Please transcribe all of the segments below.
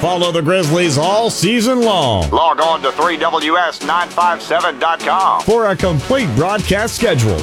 Follow the Grizzlies all season long. Log on to 3ws957.com for a complete broadcast schedule.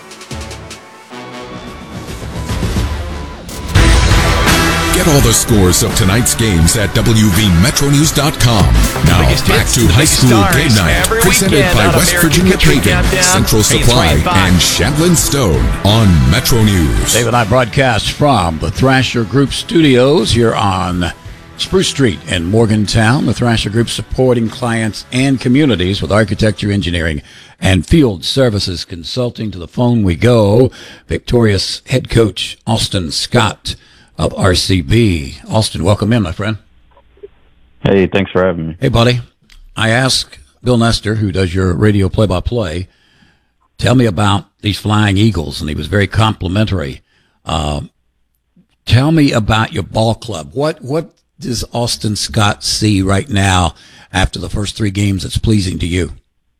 Get all the scores of tonight's games at WVMetroNews.com. Now back to High School Game Night, presented by West Virginia Paving, Central Supply, and Shandlin Stone on Metro News. Dave and I broadcast from the Thrasher Group studios here on Spruce Street in Morgantown. The Thrasher Group supporting clients and communities with architecture, engineering, and field services consulting. To the phone we go. Victorious head coach Austin Scott of RCB. Austin, welcome in, my friend. Hey, thanks for having me. Hey, buddy. I asked Bill Nestor, who does your radio play-by-play, tell me about these Flying Eagles, and he was very complimentary. Tell me about your ball club. What does Austin Scott see right now after the first 3 games that's pleasing to you?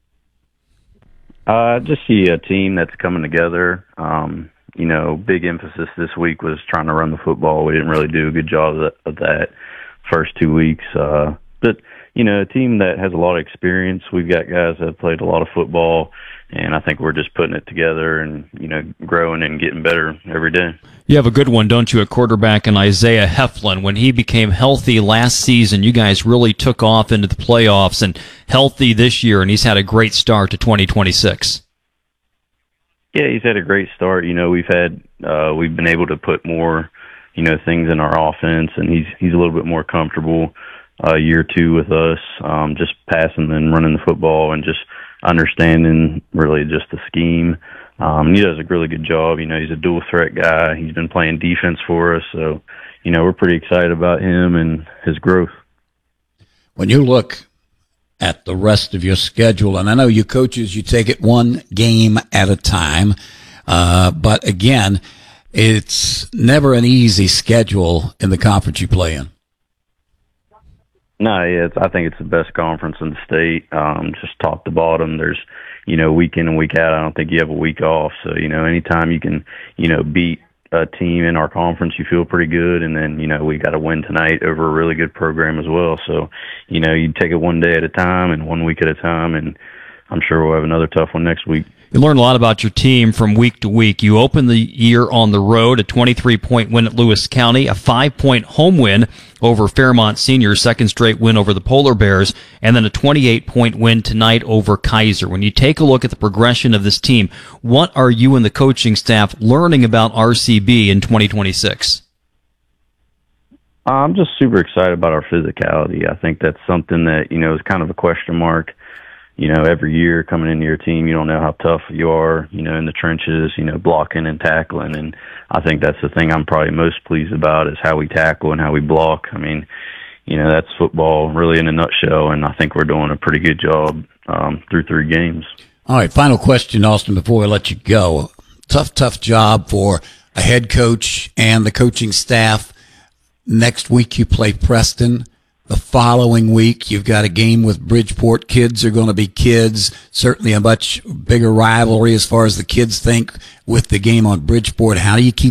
Just see a team that's coming together. Big emphasis this week was trying to run the football. We didn't really do a good job of that first 2 weeks. But, a team that has a lot of experience. We've got guys that have played a lot of football, and I think we're just putting it together and, growing and getting better every day. You have a good one, don't you, at quarterback in Isaiah Heflin. When he became healthy last season, you guys really took off into the playoffs, and healthy this year, and he's had a great start to 2026. Yeah, he's had a great start. We've been able to put more, things in our offense, and he's a little bit more comfortable year 2 with us, just passing and running the football and just understanding really just the scheme. He does a really good job. He's a dual threat guy. He's been playing defense for us, so we're pretty excited about him and his growth. When you look at the rest of your schedule, and I know you coaches, you take it one game at a time, but again, it's never an easy schedule in the conference you play in. No, yeah, I think it's the best conference in the state, just top to bottom. There's, week in and week out, I don't think you have a week off. So, anytime you can, beat a team in our conference, you feel pretty good. And then, we got to win tonight over a really good program as well. So, you take it one day at a time and 1 week at a time, and I'm sure we'll have another tough one next week. You learn a lot about your team from week to week. You open the year on the road, a 23-point win at Lewis County, a 5-point home win over Fairmont Senior, second straight win over the Polar Bears, and then a 28-point win tonight over Kaiser. When you take a look at the progression of this team, what are you and the coaching staff learning about RCB in 2026? I'm just super excited about our physicality. I think that's something that, is kind of a question mark. Every year coming into your team, you don't know how tough you are, in the trenches, blocking and tackling. And I think that's the thing I'm probably most pleased about is how we tackle and how we block. I mean, that's football really in a nutshell, and I think we're doing a pretty good job through 3 games. All right, final question, Austin, before we let you go. Tough job for a head coach and the coaching staff. Next week you play Preston. The following week, you've got a game with Bridgeport. Kids are going to be kids. Certainly a much bigger rivalry as far as the kids think with the game on Bridgeport. How do you keep